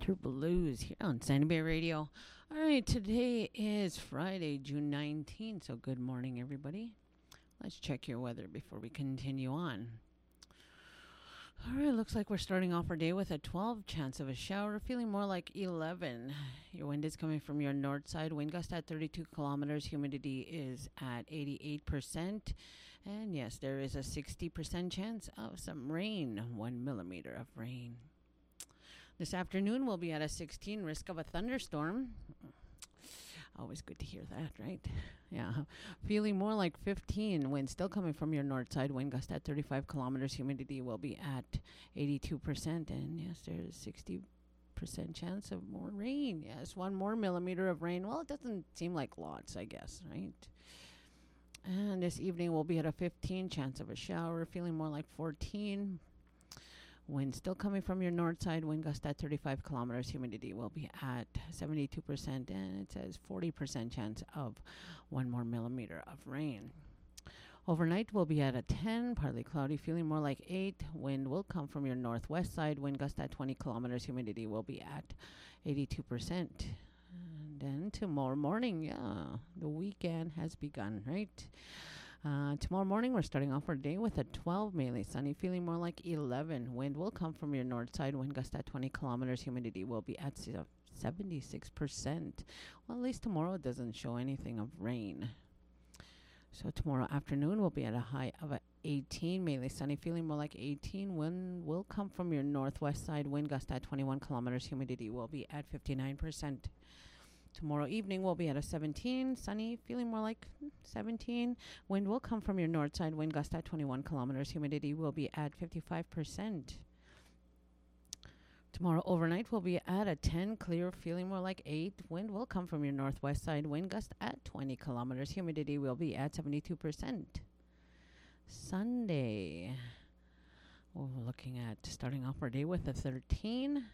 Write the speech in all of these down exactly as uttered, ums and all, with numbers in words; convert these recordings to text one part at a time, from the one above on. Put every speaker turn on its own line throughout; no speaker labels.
Winter Blues here on Sandy Bay Radio. All right, today is Friday, June nineteenth, so good morning, everybody. Let's check your weather before we continue on. All right, looks like we're starting off our day with a twelve chance of a shower, feeling more like eleven. Your wind is coming from your north side. Wind gust at thirty-two kilometers. Humidity is at eighty-eight percent. And yes, there is a sixty percent chance of some rain, one millimeter of rain. This afternoon we'll be at a sixteen, risk of a thunderstorm. Always good to hear that, right? Yeah. Feeling more like fifteen. Wind still coming from your north side. Wind gust at thirty-five kilometers. Humidity will be at eighty-two percent. And yes, there's sixty percent chance of more rain. Yes, one more millimeter of rain. Well, it doesn't seem like lots, I guess, right? And this evening we'll be at a fifteen, chance of a shower. Feeling more like fourteen. Wind still coming from your north side. Wind gust at thirty-five kilometers. Humidity will be at seventy-two percent. And it says forty percent chance of one more millimeter of rain. Overnight we'll be at a ten. Partly cloudy. Feeling more like eight. Wind will come from your northwest side. Wind gust at twenty kilometers. Humidity will be at eighty-two percent. And then tomorrow morning, yeah, the weekend has begun, right? Uh, tomorrow morning, we're starting off our day with a twelve, mainly sunny, feeling more like eleven. Wind will come from your north side. Wind gust at twenty kilometers. Humidity will be at seventy-six percent. Well, at least tomorrow it doesn't show anything of rain. So tomorrow afternoon, we'll be at a high of a eighteen, mainly sunny, feeling more like eighteen. Wind will come from your northwest side. Wind gust at twenty-one kilometers. Humidity will be at fifty-nine percent. Tomorrow evening we'll be at a seventeen, sunny, feeling more like seventeen. Wind will come from your north side. Wind gust at twenty-one kilometers. Humidity will be at fifty-five percent. Tomorrow overnight we'll be at a ten, clear, feeling more like eight. Wind will come from your northwest side. Wind gust at twenty kilometers. Humidity will be at seventy-two percent. Sunday, we're looking at starting off our day with a thirteen.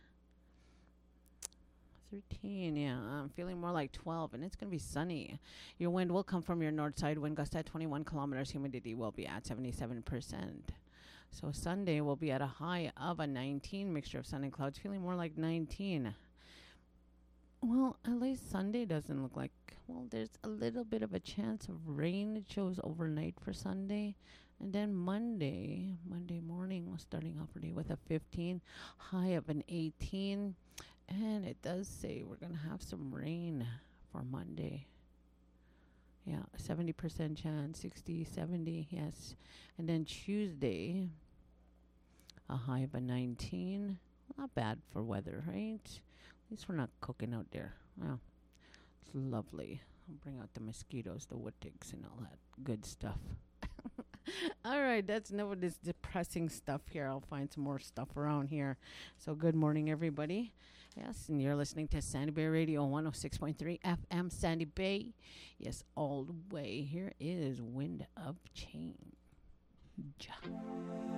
thirteen, yeah. I'm feeling more like twelve, and it's going to be sunny. Your wind will come from your north side. Wind gust at twenty-one kilometers. Humidity will be at seventy-seven percent. So Sunday will be at a high of a nineteen, mixture of sun and clouds, feeling more like nineteen. Well, at least Sunday doesn't look like, well, there's a little bit of a chance of rain. It shows overnight for Sunday. And then Monday, Monday morning, we're starting off our day with a fifteen, high of an eighteen. And it does say we're going to have some rain for Monday. Yeah, seventy percent chance, sixty, seventy, yes. And then Tuesday, a high of a nineteen. Not bad for weather, right? At least we're not cooking out there. Well, it's lovely. I'll bring out the mosquitoes, the wood ticks, and all that good stuff. All right, that's enough of this depressing stuff here. I'll find some more stuff around here. So good morning, everybody. Yes, and you're listening to Sandy Bay Radio one oh six point three F M Sandy Bay. Yes, all the way. Here is Wind of Change.